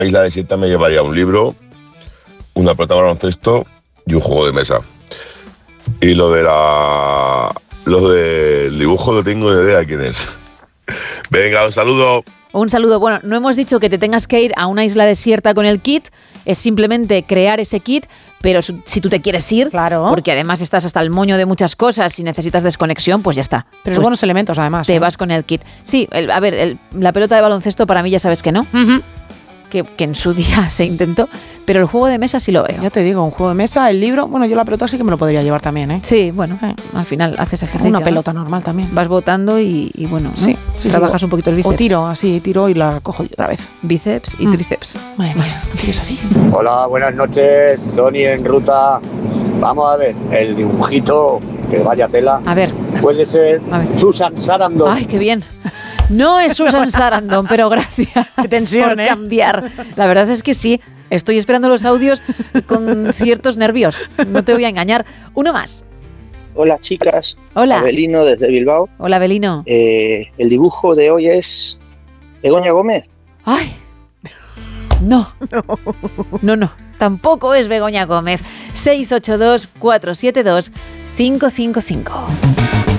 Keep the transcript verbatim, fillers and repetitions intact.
isla desierta me llevaría un libro, una pelota de baloncesto y un juego de mesa. Y lo de la... Lo del dibujo no tengo ni idea de quién es. Venga, un saludo. Un saludo. Bueno, no hemos dicho que te tengas que ir a una isla desierta con el kit, es simplemente crear ese kit, pero si tú te quieres ir, claro, porque además estás hasta el moño de muchas cosas y necesitas desconexión, pues ya está. Pero pues buenos elementos además. Te ¿eh? vas con el kit. Sí, el, a ver, el, la pelota de baloncesto para mí ya sabes que no. Uh-huh. Que, que en su día se intentó, pero el juego de mesa sí lo veo. Ya te digo, un juego de mesa, el libro, bueno, yo la pelota sí que me lo podría llevar también, ¿eh? Sí, bueno, eh. al final haces ejercicio. Una pelota ¿no? normal también. Vas botando y, y bueno, ¿no? sí, sí, trabajas sí, un poquito el bíceps. O tiro, así, tiro y la cojo yo otra vez. Bíceps y mm. tríceps. Madre mía, ¿qué es así? Hola, buenas noches, Tony en ruta. Vamos a ver, el dibujito, que vaya tela. A ver. Puede ser Susan Sarandon. Ay, qué bien. No es Susan Sarandon, pero gracias qué tensión, por ¿eh? cambiar. La verdad es que sí. Estoy esperando los audios con ciertos nervios. No te voy a engañar. Uno más. Hola, chicas. Hola. Abelino desde Bilbao. Hola, Abelino. Eh, el dibujo de hoy es Begoña Gómez. Ay. No. No, no. Tampoco es Begoña Gómez. seis ocho dos, cuatro siete dos, cinco cinco cinco.